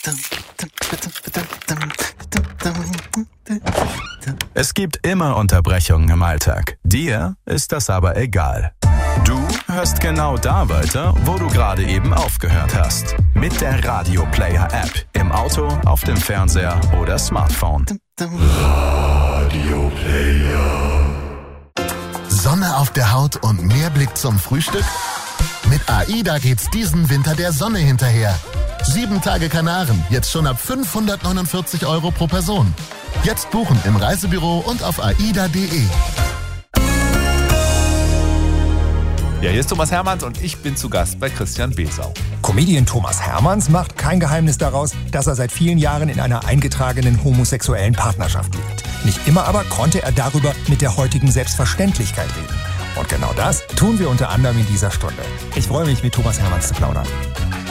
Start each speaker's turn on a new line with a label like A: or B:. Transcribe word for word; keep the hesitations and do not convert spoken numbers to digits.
A: Es gibt immer Unterbrechungen im Alltag. Dir ist das aber egal. Du hörst genau da weiter, wo du gerade eben aufgehört hast. Mit der Radio Player App. Im Auto, auf dem Fernseher oder Smartphone.
B: Radio Player.
C: Sonne auf der Haut und mehr Blick zum Frühstück? Mit AIDA geht's diesen Winter der Sonne hinterher. Sieben Tage Kanaren, jetzt schon ab fünfhundertneunundvierzig Euro pro Person. Jetzt buchen im Reisebüro und auf aida punkt de.
D: Ja, hier ist Thomas Hermanns und ich bin zu Gast bei Christian Besau.
E: Comedian Thomas Hermanns macht kein Geheimnis daraus, dass er seit vielen Jahren in einer eingetragenen homosexuellen Partnerschaft lebt. Nicht immer aber konnte er darüber mit der heutigen Selbstverständlichkeit reden. Und genau das tun wir unter anderem in dieser Stunde. Ich freue mich, mit Thomas Hermanns zu plaudern.